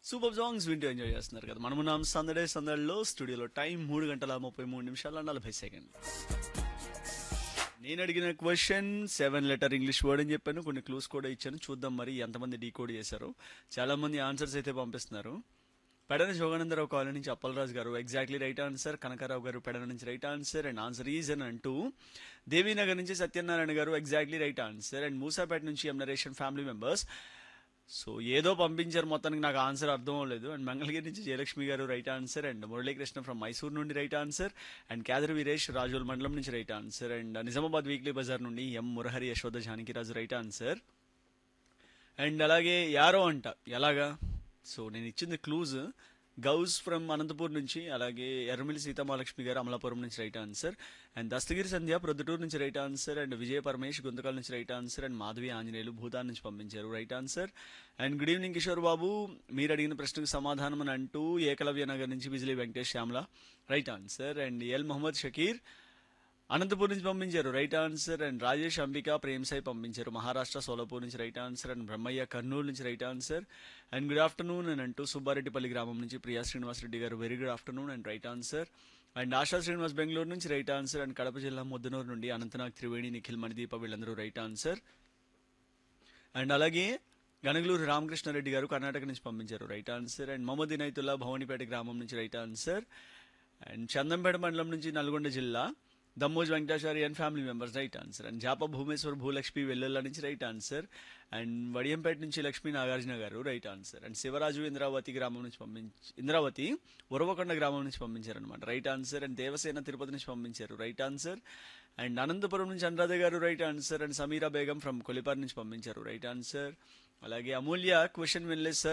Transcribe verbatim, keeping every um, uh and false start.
Super songs వింటూ enjoy చేస్తున్నారు కదా. మనమున్నాం సందడే సందడిలో. స్టూడియోలో టైం మూడు గంటల ముప్పై మూడు నిమిషాల నలభై సెకండ్. నేను అడిగిన question seven letter English word అని చెప్పాను. కొన్ని క్లూస్ కూడా ఇచ్చాను. చూద్దాం మరి ఎంతమంది డీకోడ్ చేశారు. చాలా మంది ఆన్సర్స్ అయితే పంపిస్తున్నారు. పెడన జోగానందరావు కాలనీ నుంచి అప్పలరాజు గారు ఎగ్జాక్ట్లీ రైట్ ఆన్సర్. కనకారావు గారు పెడన నుంచి right answer. And answer is అని అంటూ దేవీనగర్ నుంచి సత్యనారాయణ గారు exactly right answer. And Moosapet నుంచి ఎం నరేషన్ ఫ్యామిలీ మెంబర్స్. సో ఏదో పంపించారు, మొత్తానికి నాకు ఆన్సర్ అర్థం అవ్వలేదు. అండ్ మంగళగిరి నుంచి జయలక్ష్మి గారు right answer. And Muralikrishna from Mysore నుండి right answer. And Kedar Veeresh Razole మండలం నుంచి right answer. And Nizamabad weekly Bazar నుండి ఎం Murahari Yashoda Janakiraju right answer. And అలాగే యారో అంట ఎలాగా. సో నేను ఇచ్చింది క్లూజ్. గౌస్ ఫ్రమ్ అనంతపూర్ నుంచి, అలాగే ఎర్రమిల్లి సీతామహాలక్ష్మి గారు అమలాపురం నుంచి రైట్ ఆన్సర్. అండ్ దస్తగిరి సంధ్య ప్రొద్దుటూరు నుంచి రైట్ ఆన్సర్. అండ్ విజయ పరమేష్ గుంతకల్ నుంచి right answer. And Madhavi Anjaneyulu Bhoodan నుంచి పంపించారు right answer. And good evening Kishore Babu, మీరు అడిగిన ప్రశ్నకు సమాధానం అని అంటూ ఏకలవ్య నగర్ నుంచి Bijli Venkatesh Shyamala right answer. And L Mohammed Shakir Anantapur నుంచి పంపించారు right answer. And Rajesh Ambika Prem Sai పంపించారు మహారాష్ట్ర సోలాపూర్ నుంచి right answer. And Brahmaiah Kurnool నుంచి right answer. And good afternoon అని అంటూ సుబ్బారెడ్డిపల్లి గ్రామం నుంచి ప్రియా శ్రీనివాస్ రెడ్డి గారు very good afternoon and right answer. And ASHA Srinivas Bengaluru నుంచి రైట్ ఆన్సర్. అండ్ కడప జిల్లా ముద్దనూరు నుండి అనంతనాగ్ త్రివేణి నిఖిల్ మణిదీప వీళ్ళందరూ రైట్ ఆన్సర్. అండ్ అలాగే గనగలూరు రామకృష్ణారెడ్డి గారు కర్ణాటక నుంచి పంపించారు right answer. And Mohammed Inayatullah Bhavanipeta గ్రామం నుంచి రైట్ ఆన్సర్. అండ్ చందంపేట మండలం నుంచి నల్గొండ జిల్లా Dammoj Venkatachari and family members right answer. And జాప Bhumeshwar Bhulakshmi Vellulla నుంచి రైట్ ఆన్సర్. అండ్ వడియంపేట నుంచి లక్ష్మీ నాగార్జున గారు right answer. And Shivaraju Indravati గ్రామం నుంచి పంపించి ఇంద్రావతి ఉరవకొండ గ్రామం నుంచి పంపించారనమాట right answer. And Devasena Tirupati నుంచి పంపించారు రైట్ ఆన్సర్. అండ్ అనంతపురం నుంచి అనురాధ గారు right answer. And Sameera Begum from Kolipar నుంచి పంపించారు రైట్ ఆన్సర్. అలాగే అమూల్య క్వశ్చన్ వినలేదు సార్